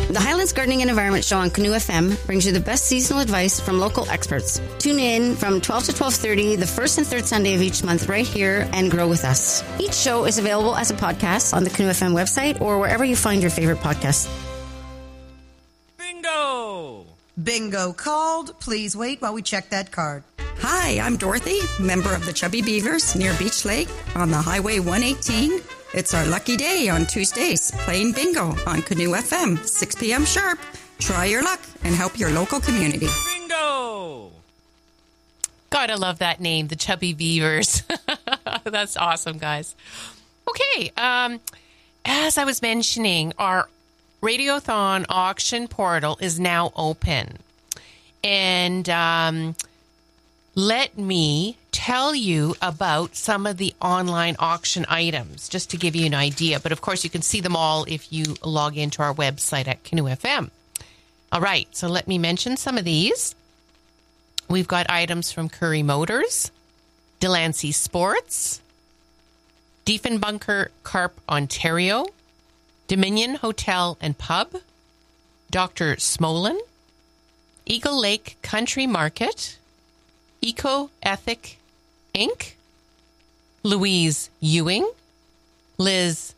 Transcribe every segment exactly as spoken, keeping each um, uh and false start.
The Highlands Gardening and Environment Show on Canoe F M brings you the best seasonal advice from local experts. Tune in from twelve to twelve thirty the first and third Sunday of each month right here and grow with us. Each show is available as a podcast on the Canoe F M website or wherever you find your favorite podcasts. Bingo! Bingo called. Please wait while we check that card. Hi, I'm Dorothy, member of the Chubby Beavers near Beach Lake on the Highway one eighteen. It's our lucky day on Tuesdays, playing bingo on Canoe F M, six p.m. sharp. Try your luck and help your local community. Bingo! Gotta love that name, the Chubby Beavers. That's awesome, guys. Okay, um, as I was mentioning, our Radiothon auction portal is now open. And um, let me tell you about some of the online auction items, just to give you an idea. But, of course, you can see them all if you log into our website at Canoe F M. All right, so let me mention some of these. We've got items from Curry Motors, Delancey Sports, Diefenbunker Carp Ontario, Dominion Hotel and Pub, Doctor Smolin, Eagle Lake Country Market, Eco Ethic Incorporated, Louise Ewing, Liz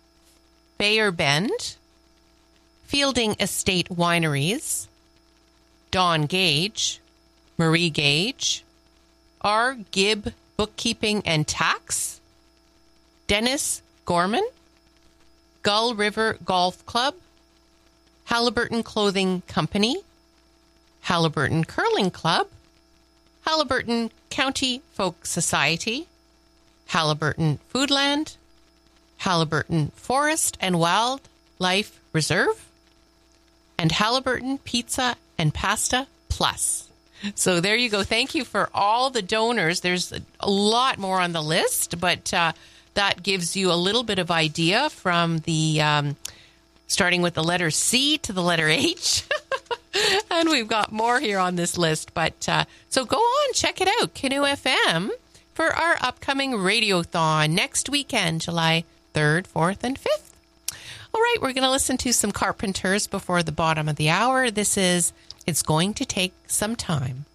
Fayerbend, Fielding Estate Wineries, Dawn Gage, Marie Gage, R. Gibb Bookkeeping and Tax, Dennis Gorman, Gull River Golf Club, Halliburton Clothing Company, Halliburton Curling Club, Halliburton County Folk Society, Halliburton Foodland, Halliburton Forest and Wildlife Reserve, and Halliburton Pizza and Pasta Plus. So there you go. Thank you for all the donors. There's a lot more on the list, but uh, that gives you a little bit of idea from the um, starting with the letter C to the letter H. And we've got more here on this list. But uh, so go on, check it out, Canoe F M, for our upcoming Radiothon next weekend, July third, fourth, and fifth. All right, we're going to listen to some Carpenters before the bottom of the hour. This is It's Going to Take Some Time.